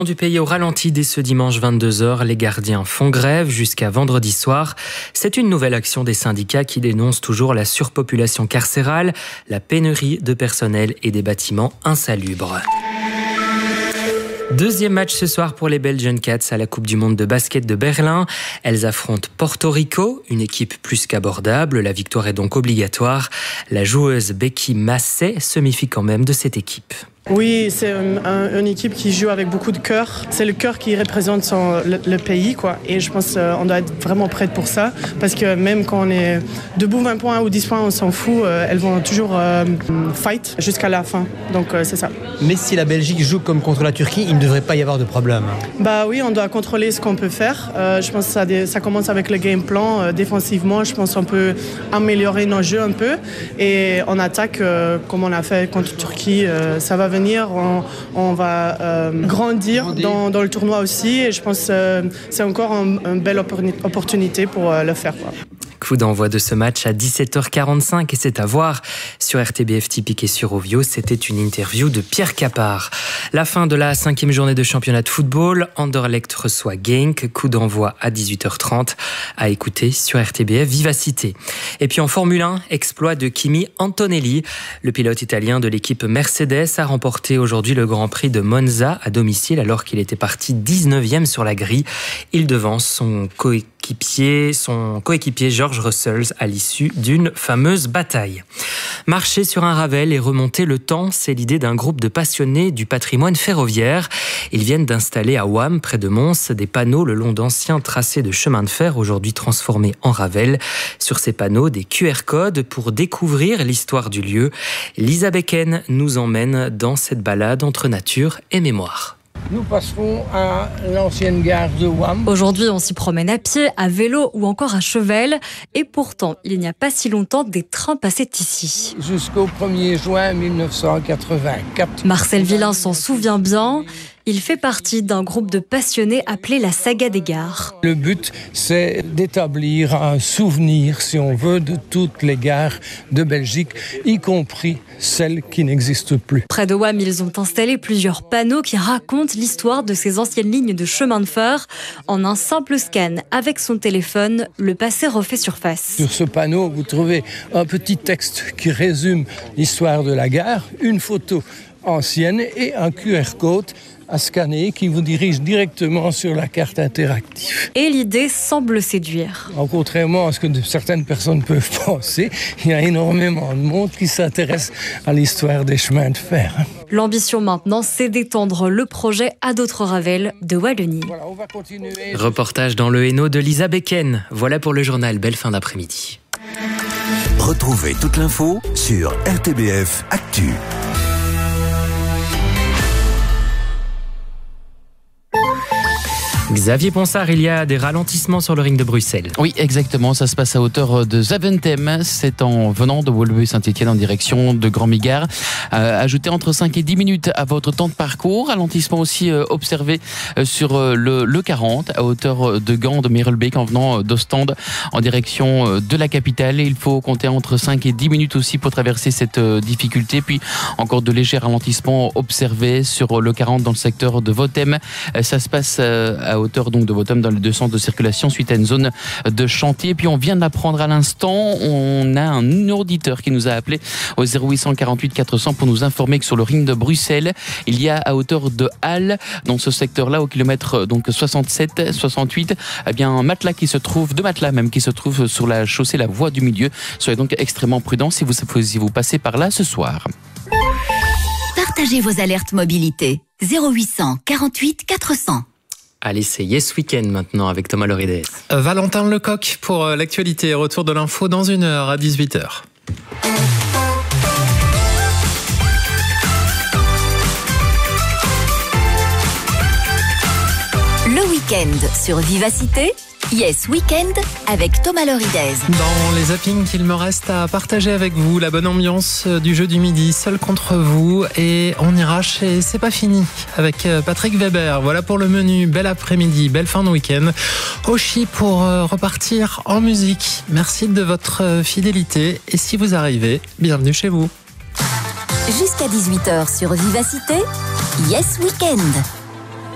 Du pays au ralenti dès ce dimanche 22h, les gardiens font grève jusqu'à vendredi soir. C'est une nouvelle action des syndicats qui dénoncent toujours la surpopulation carcérale, la pénurie de personnel et des bâtiments insalubres. Deuxième match ce soir pour les Belgian Cats à la Coupe du Monde de basket de Berlin. Elles affrontent Porto Rico, une équipe plus qu'abordable. La victoire est donc obligatoire. La joueuse Becky Massey se méfie quand même de cette équipe. Oui, c'est une équipe qui joue avec beaucoup de cœur. C'est le cœur qui représente le pays, quoi. Et je pense qu'on doit être vraiment prêt pour ça. Parce que même quand on est debout 20 points ou 10 points, on s'en fout. Elles vont toujours fight jusqu'à la fin. Donc c'est ça. Mais si la Belgique joue comme contre la Turquie, il ne devrait pas y avoir de problème. Bah oui, on doit contrôler ce qu'on peut faire. Je pense que ça commence avec le game plan. Défensivement, je pense qu'on peut améliorer nos jeux un peu. Et en attaque, comme on a fait contre la Turquie, ça va venir, on va grandir dans le tournoi aussi et je pense que c'est encore une belle opportunité pour le faire, quoi. Coup d'envoi de ce match à 17h45 et c'est à voir sur RTBF Typique et sur Ovio. C'était une interview de Pierre Capard. La fin de la 5e journée de championnat de football. Anderlecht reçoit Genk. Coup d'envoi à 18h30 à écouter sur RTBF Vivacité. Et puis en Formule 1, exploit de Kimi Antonelli. Le pilote italien de l'équipe Mercedes a remporté aujourd'hui le Grand Prix de Monza à domicile alors qu'il était parti 19e sur la grille. Il devance son coéquipier George Russell à l'issue d'une fameuse bataille. Marcher sur un Ravel et remonter le temps, c'est l'idée d'un groupe de passionnés du patrimoine ferroviaire. Ils viennent d'installer à Wam, près de Mons, des panneaux le long d'anciens tracés de chemin de fer, aujourd'hui transformés en Ravel. Sur ces panneaux, des QR codes pour découvrir l'histoire du lieu. Lisa Becken nous emmène dans cette balade entre nature et mémoire. Nous passerons à l'ancienne gare de Wam. Aujourd'hui, on s'y promène à pied, à vélo ou encore à cheval. Et pourtant, il n'y a pas si longtemps, des trains passaient ici. Jusqu'au 1er juin 1984. Marcel Villain s'en souvient bien. Il fait partie d'un groupe de passionnés appelé la Saga des gares. Le but, c'est d'établir un souvenir, si on veut, de toutes les gares de Belgique, y compris celles qui n'existent plus. Près de Wam, ils ont installé plusieurs panneaux qui racontent l'histoire de ces anciennes lignes de chemin de fer. En un simple scan avec son téléphone, le passé refait surface. Sur ce panneau, vous trouvez un petit texte qui résume l'histoire de la gare, une photo ancienne et un QR code à scanner qui vous dirige directement sur la carte interactive. Et l'idée semble séduire. Contrairement à ce que certaines personnes peuvent penser, il y a énormément de monde qui s'intéresse à l'histoire des chemins de fer. L'ambition maintenant, c'est d'étendre le projet à d'autres Ravels de Wallonie. Voilà, on va continuer. Reportage dans le Hainaut de Lisa Becken. Voilà pour le journal. Belle fin d'après-midi. Retrouvez toute l'info sur RTBF Actu. Xavier Ponsard, il y a des ralentissements sur le ring de Bruxelles. Oui, exactement. Ça se passe à hauteur de Zaventem. C'est en venant de Woluwe-Saint-Étienne en direction de Grand-Migard. Ajoutez entre 5 et 10 minutes à votre temps de parcours. Ralentissement aussi observé sur le 40 à hauteur de Gand, de Merelbeek en venant d'Ostende en direction de la capitale. Et il faut compter entre 5 et 10 minutes aussi pour traverser cette difficulté. Puis encore de légers ralentissements observés sur le 40 dans le secteur de Votem. Ça se passe à hauteur donc de Votem dans les deux sens de circulation suite à une zone de chantier. Puis on vient de l'apprendre à l'instant, on a un auditeur qui nous a appelé au 0848 400 pour nous informer que sur le ring de Bruxelles, il y a à hauteur de Halle, dans ce secteur-là, au kilomètre donc 67, 68, eh bien un matelas qui se trouve, deux matelas même qui se trouvent sur la chaussée, la voie du milieu. Soyez donc extrêmement prudents si vous passez par là ce soir. Partagez vos alertes mobilité. 0800 48 400. Allez, c'est Yes Weekend maintenant avec Thomas Lorides. Valentin Lecoq pour l'actualité. Retour de l'info dans 1 heure à 18h. Le week-end sur Vivacité. Yes Weekend avec Thomas Lorides. Dans les zappings qu'il me reste à partager avec vous, la bonne ambiance du jeu du midi, seul contre vous, et on ira chez C'est pas fini avec Patrick Weber. Voilà pour le menu, bel après-midi, belle fin de week-end. Oshi pour repartir en musique. Merci de votre fidélité et si vous arrivez, bienvenue chez vous. Jusqu'à 18h sur Vivacité, Yes Weekend.